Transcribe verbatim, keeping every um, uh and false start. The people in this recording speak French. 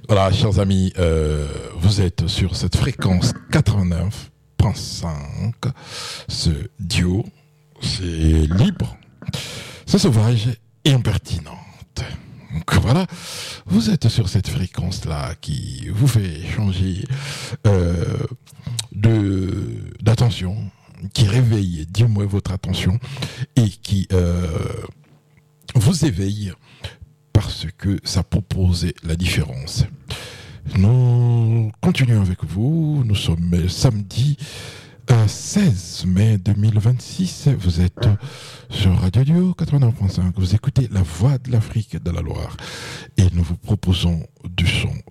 Voilà, chers amis, euh, vous êtes sur cette fréquence quatre-vingt-neuf virgule cinq. Ce duo, c'est libre, c'est sauvage et impertinente. Donc voilà, vous êtes sur cette fréquence-là qui vous fait changer euh, de d'attention, qui réveille du moins votre attention et qui euh, vous éveille parce que ça propose la différence. Nous continuons avec vous. Nous sommes samedi euh, seize mai deux mille vingt-six. Vous êtes sur Radio Duo quatre-vingt-neuf virgule cinq. Vous écoutez La Voix de l'Afrique de la Loire. Et nous vous proposons du son